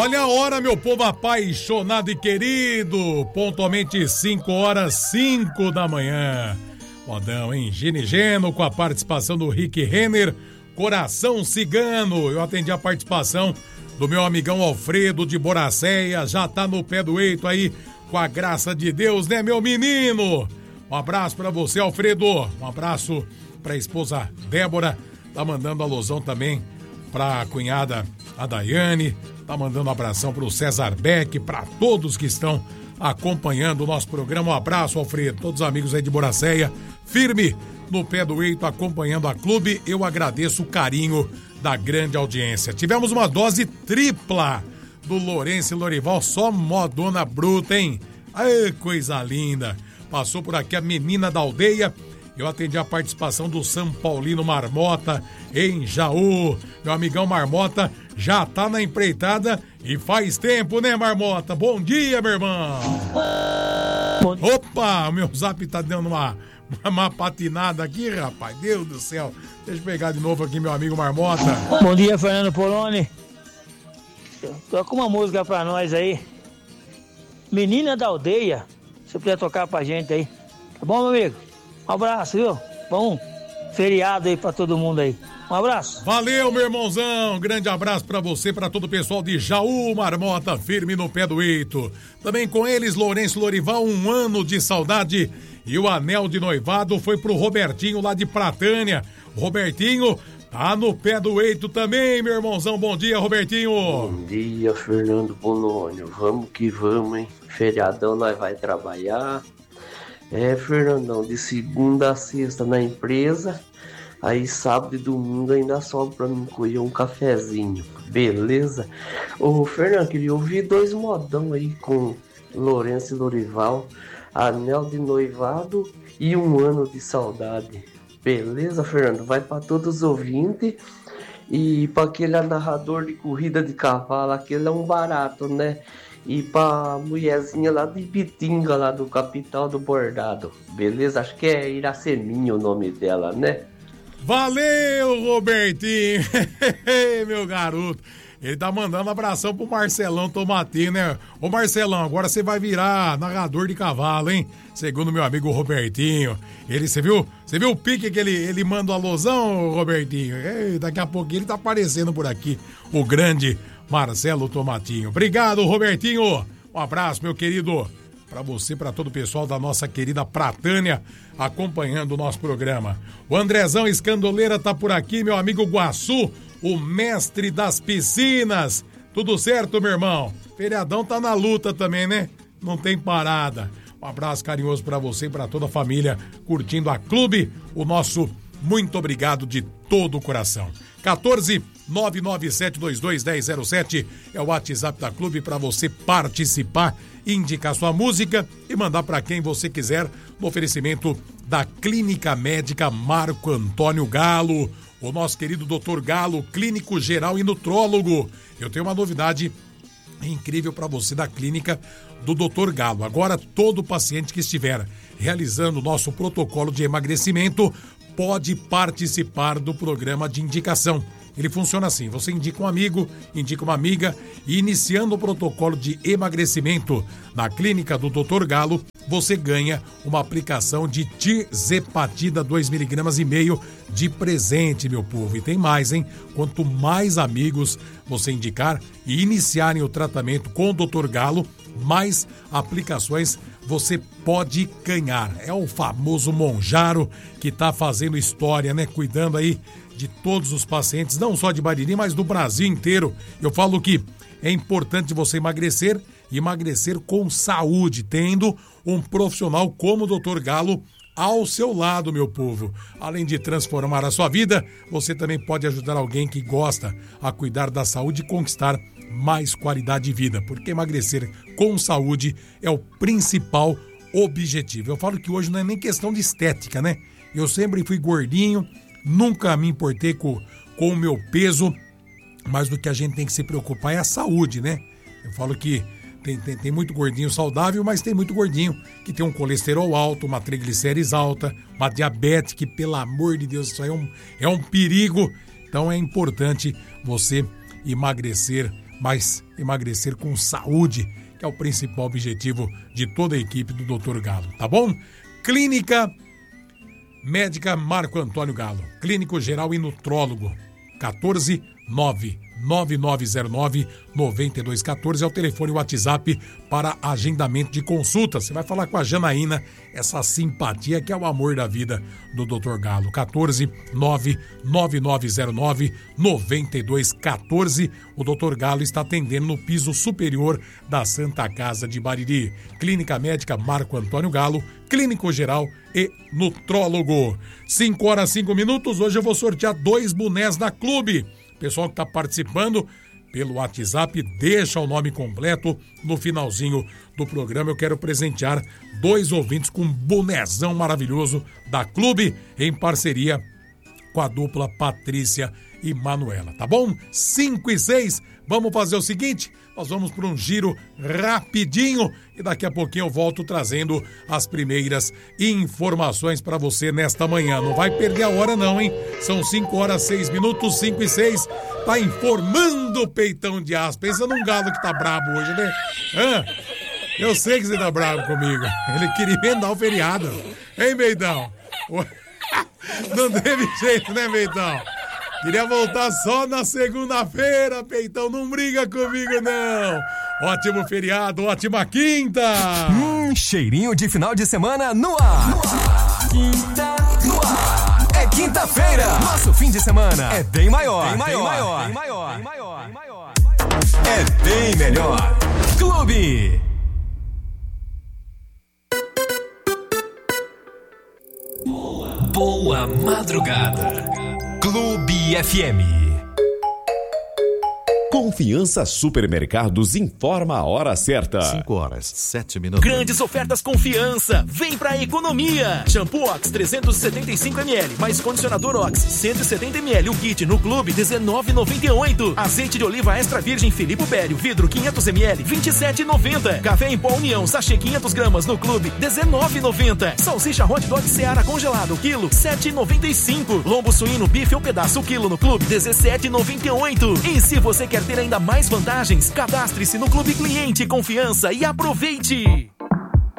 Olha a hora, meu povo apaixonado e querido. Pontualmente 5h05 da manhã. Modão, hein? Ginigeno com a participação do Rick Renner. Coração Cigano. Eu atendi a participação do meu amigão Alfredo de Boracéia. Já tá no pé do eito aí, com a graça de Deus, né, meu menino? Um abraço pra você, Alfredo. Um abraço pra esposa Débora. Tá mandando alusão também pra cunhada, a Daiane. Tá mandando um abração pro César Beck, pra todos que estão acompanhando o nosso programa. Um abraço, Alfredo. Todos os amigos aí de Boracéia, firme no pé do eito, acompanhando a clube. Eu agradeço o carinho da grande audiência. Tivemos uma dose tripla do Lourenço e Lorival, só modona bruta, hein? Ai, coisa linda. Passou por aqui a menina da aldeia. Eu atendi a participação do São Paulino Marmota em Jaú. Meu amigão Marmota já tá na empreitada e faz tempo, né, Marmota? Bom dia, meu irmão. Opa, o meu zap tá dando uma patinada aqui, rapaz. Deus do céu. Deixa eu pegar de novo aqui meu amigo Marmota. Bom dia, Fernando Poloni. Toca uma música pra nós aí. Menina da aldeia. Se puder tocar pra gente aí. Tá bom, meu amigo? Um abraço, viu? Bom feriado aí pra todo mundo aí. Um abraço. Valeu, meu irmãozão. Grande abraço pra você, pra todo o pessoal de Jaú, Marmota, firme no pé do eito. Também com eles, Lourenço Lorival, 1 ano de saudade. E o anel de noivado foi pro Robertinho lá de Pratânia. Robertinho tá no pé do eito também, meu irmãozão. Bom dia, Robertinho. Bom dia, Fernando Polônio. Vamos que vamos, hein? Feriadão nós vai trabalhar. Fernandão, de segunda a sexta na empresa. Aí sábado e domingo ainda sobra pra mim colher um cafezinho. Beleza? Ô, Fernando, queria ouvir 2 modão aí com Lourenço e Lorival. Anel de noivado e 1 ano de saudade. Beleza, Fernando? Vai pra todos os ouvintes. E pra aquele narrador de corrida de cavalo, aquele é um barato, né? E pra mulherzinha lá de Bitinga, lá do Capital do Bordado. Beleza? Acho que é Iraceminha o nome dela, né? Valeu, Robertinho. Meu garoto. Ele tá mandando abração pro Marcelão Tomatinho, né? Ô Marcelão, agora você vai virar narrador de cavalo, hein? Segundo meu amigo Robertinho. Você viu o pique que ele manda a alusão, Robertinho? Daqui a pouco ele tá aparecendo por aqui. O grande Marcelo Tomatinho. Obrigado, Robertinho. Um abraço, meu querido. Pra você, pra todo o pessoal da nossa querida Pratânia, acompanhando o nosso programa. O Andrezão Escandoleira tá por aqui, meu amigo Guaçu, o mestre das piscinas. Tudo certo, meu irmão? Feriadão tá na luta também, né? Não tem parada. Um abraço carinhoso pra você e pra toda a família curtindo a clube. O nosso muito obrigado de todo o coração. 14-99722-1007 é o WhatsApp da clube para você participar, indicar sua música e mandar para quem você quiser no oferecimento da Clínica Médica Marco Antônio Galo, o nosso querido Dr. Galo, clínico geral e nutrólogo. Eu tenho uma novidade incrível para você da clínica do Dr. Galo. Agora todo paciente que estiver realizando o nosso protocolo de emagrecimento pode participar do programa de indicação. Ele funciona assim, você indica um amigo, indica uma amiga e iniciando o protocolo de emagrecimento na clínica do Dr. Galo, você ganha uma aplicação de tirzepatida 2,5 mg de presente, meu povo. E tem mais, hein? Quanto mais amigos você indicar e iniciarem o tratamento com o Dr. Galo, mais aplicações você pode ganhar. É o famoso Monjaro que tá fazendo história, né? Cuidando aí de todos os pacientes, não só de Bariri, mas do Brasil inteiro. Eu falo que é importante você emagrecer com saúde, tendo um profissional como o Dr. Galo ao seu lado, meu povo. Além de transformar a sua vida, você também pode ajudar alguém que gosta a cuidar da saúde e conquistar mais qualidade de vida, porque emagrecer com saúde é o principal objetivo. Eu falo que hoje não é nem questão de estética, né? Eu sempre fui gordinho, nunca me importei com o meu peso, mas do que a gente tem que se preocupar é a saúde, né? Eu falo que tem muito gordinho saudável, mas tem muito gordinho que tem um colesterol alto, uma triglicérides alta, uma diabetes que, pelo amor de Deus, isso aí é um perigo. Então é importante você emagrecer mas emagrecer com saúde, que é o principal objetivo de toda a equipe do Dr. Galo, tá bom? Clínica Médica Marco Antônio Galo, clínico geral e nutrólogo, 14999099214 é o telefone e o WhatsApp para agendamento de consulta. Você vai falar com a Janaína, essa simpatia que é o amor da vida do Dr. Galo. 14999099214. O Dr. Galo está atendendo no piso superior da Santa Casa de Bariri. Clínica Médica Marco Antônio Galo, clínico geral e nutrólogo. 5h05. Hoje eu vou sortear 2 bonés da Clube. Pessoal que está participando pelo WhatsApp, deixa o nome completo. No finalzinho do programa eu quero presentear 2 ouvintes com um bonézão maravilhoso da Clube, em parceria com a dupla Patrícia e Manuela, tá bom? 5h06, vamos fazer o seguinte, nós vamos para um giro rapidinho e daqui a pouquinho eu volto trazendo as primeiras informações para você nesta manhã. Não vai perder a hora não, hein? São 5h06, 5h06, tá informando o Peitão de Aço. Pensa num galo que tá brabo hoje, né? Eu sei que você tá bravo comigo. Ele queria emendar o feriado. Hein, Peitão? Não teve jeito, né, Peitão? Queria voltar só na segunda-feira, Peitão. Não briga comigo, não. Ótimo feriado, ótima quinta. Cheirinho de final de semana no ar. Quinta no ar. É quinta-feira. Nosso fim de semana é bem maior. É bem melhor. Clube. Boa madrugada. Clube FM. Confiança Supermercados informa a hora certa. 5h07. Grandes ofertas Confiança. Vem pra economia. Shampoo Ox 375ml, mais condicionador Ox 170ml. O kit no Clube R$19,98. Azeite de oliva extra virgem Filippo Pério, vidro 500ml, R$27,90. Café em pó União, sachê 500 gramas no Clube R$19,90. Salsicha Hot Dog Seara congelado, quilo R$7,95. Lombo suíno bife ou pedaço, quilo no Clube R$17,98. E se você quer ter ainda mais vantagens, cadastre-se no Clube Cliente Confiança e aproveite!